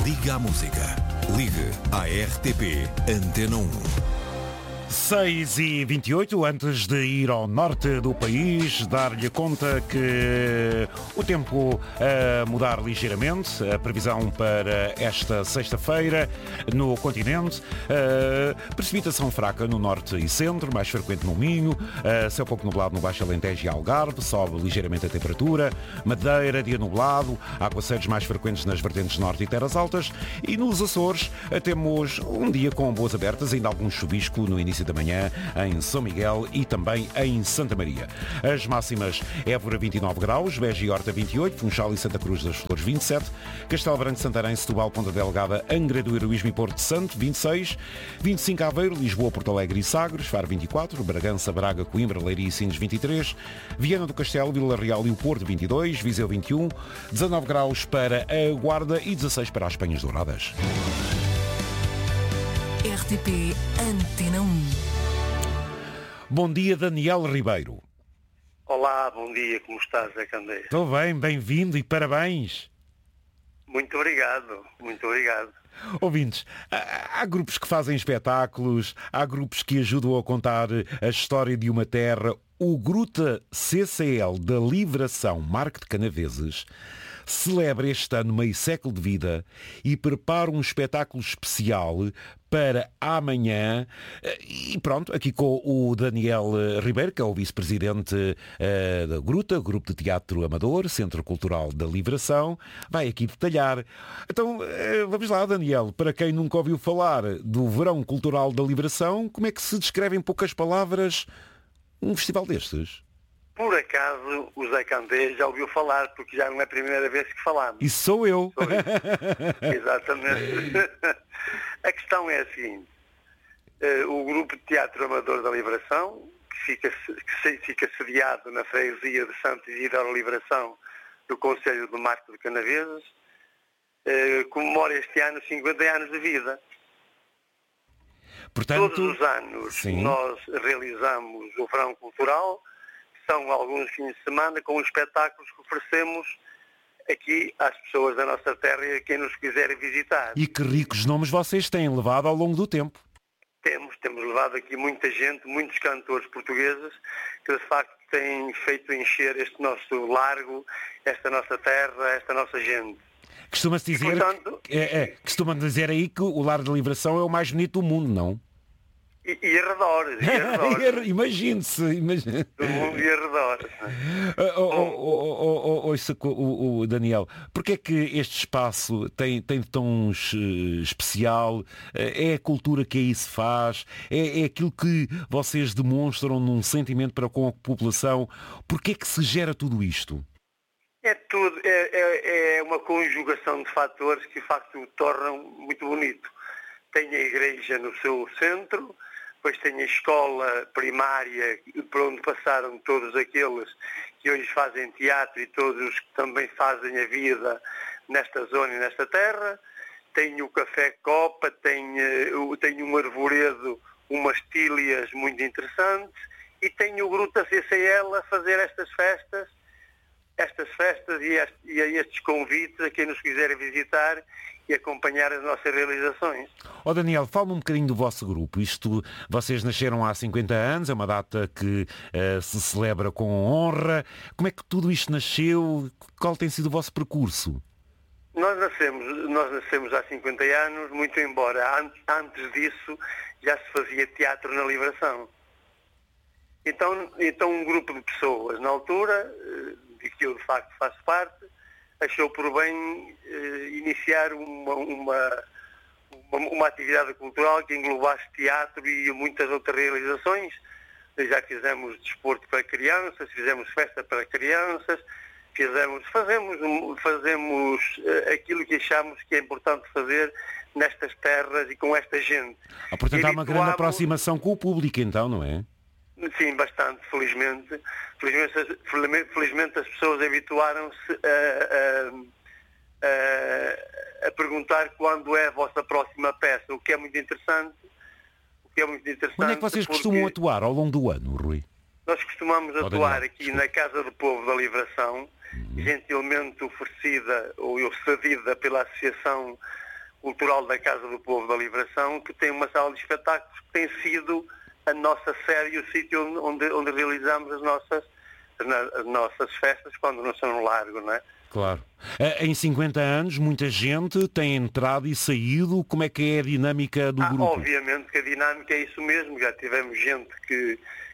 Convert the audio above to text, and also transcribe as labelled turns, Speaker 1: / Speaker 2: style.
Speaker 1: Liga à música. Ligue à RTP Antena 1.
Speaker 2: 6h28, antes de ir ao norte do país, dar-lhe conta que o tempo a mudar ligeiramente, a previsão para esta sexta-feira no continente, precipitação fraca no norte e centro, mais frequente no Minho, céu pouco nublado no Baixo Alentejo e Algarve, sobe ligeiramente a temperatura, Madeira, dia nublado, aguaceiros mais frequentes nas vertentes norte e terras altas, e nos Açores temos um dia com boas abertas, ainda algum chuvisco no início da manhã em São Miguel e também em Santa Maria. As máximas: Évora 29 graus, Beja e Horta 28, Funchal e Santa Cruz das Flores 27, Castelo Branco, Santarém, Setúbal, Ponta Delgada, Angra do Heroísmo e Porto Santo 26, 25 Aveiro, Lisboa, Porto Alegre e Sagres, Faro 24, Bragança, Braga, Coimbra, Leiria e Sines 23, Viana do Castelo, Vila Real e o Porto 22, Viseu 21, 19 graus para a Guarda e 16 para as Penhas Douradas.
Speaker 3: RTP Antena 1.
Speaker 2: Bom dia, Daniel Ribeiro.
Speaker 4: Olá, bom dia, como estás, Zé Candeia?
Speaker 2: Estou bem, bem-vindo e parabéns.
Speaker 4: Muito obrigado, muito obrigado.
Speaker 2: Ouvintes, há grupos que fazem espetáculos, há grupos que ajudam a contar a história de uma terra. O Gruta CCL da Livração Marque de Canaveses celebra este ano meio século de vida e prepara um espetáculo especial para amanhã. E pronto, aqui com o Daniel Ribeiro, que é o vice-presidente da Gruta, Grupo de Teatro Amador, Centro Cultural da Livração, vai aqui detalhar. Então, vamos lá, Daniel, para quem nunca ouviu falar do Verão Cultural da Livração, como é que se descreve em poucas palavras um festival destes?
Speaker 4: Por acaso, o Zé Candeia já ouviu falar, porque já não é a primeira vez que falamos.
Speaker 2: Isso sou eu.
Speaker 4: Exatamente. A questão é a seguinte. O Grupo de Teatro Amador da Livração, que fica sediado na freguesia de Santo Isidro da Livração, do Concelho de Marque de Canaveses, comemora este ano 50 anos de vida.
Speaker 2: Portanto,
Speaker 4: todos os anos
Speaker 2: sim,
Speaker 4: nós realizamos o Verão Cultural. São alguns fins de semana com espetáculos que oferecemos aqui às pessoas da nossa terra e a quem nos quiser visitar.
Speaker 2: E que ricos nomes vocês têm levado ao longo do tempo.
Speaker 4: Temos levado aqui muita gente, muitos cantores portugueses, que de facto têm feito encher este nosso largo, esta nossa terra, esta nossa gente.
Speaker 2: Costuma-se dizer, costuma dizer aí que o Lar da Livração é o mais bonito do mundo, não?
Speaker 4: E arredores.
Speaker 2: Imagine-se.
Speaker 4: Do mundo e arredores.
Speaker 2: O Daniel, porque é que este espaço tem de tão especial? É a cultura que aí se faz? É aquilo que vocês demonstram num sentimento para com a população? Porque é que se gera tudo isto?
Speaker 4: É tudo, é uma conjugação de fatores que de facto o tornam muito bonito. Tem a igreja no seu centro, depois tem a escola primária, por onde passaram todos aqueles que hoje fazem teatro e todos que também fazem a vida nesta zona e nesta terra. Tem o Café Copa, tem um arvoredo, umas tílias muito interessantes, e tem o Gruta CCL a fazer estas festas e a estes convites a quem nos quiser visitar e acompanhar as nossas realizações.
Speaker 2: Daniel, fala-me um bocadinho do vosso grupo. Vocês nasceram há 50 anos, é uma data que se celebra com honra. Como é que tudo isto nasceu? Qual tem sido o vosso percurso?
Speaker 4: Nós nascemos há 50 anos, muito embora antes disso já se fazia teatro na Livração. Então um grupo de pessoas, na altura, de que eu de facto faço parte, achou por bem iniciar uma atividade cultural que englobasse teatro e muitas outras realizações. Já fizemos desporto para crianças, fizemos festa para crianças, fazemos aquilo que achamos que é importante fazer nestas terras e com esta gente.
Speaker 2: Portanto, há uma grande aproximação com o público, então, não é?
Speaker 4: Sim, bastante, felizmente. Felizmente as pessoas habituaram-se a perguntar quando é a vossa próxima peça, o que é muito interessante.
Speaker 2: Onde é que vocês costumam atuar ao longo do ano, Rui?
Speaker 4: Nós costumamos atuar aqui na Casa do Povo da Livração, gentilmente oferecida ou cedida pela Associação cultural da Casa do Povo da Liberação, que tem uma sala de espetáculos que tem sido a nossa sede e o sítio onde realizamos as nossas festas quando não são no largo, não é?
Speaker 2: Claro. Em 50 anos, muita gente tem entrado e saído. Como é que é a dinâmica do grupo?
Speaker 4: Obviamente que a dinâmica é isso mesmo. Já tivemos gente que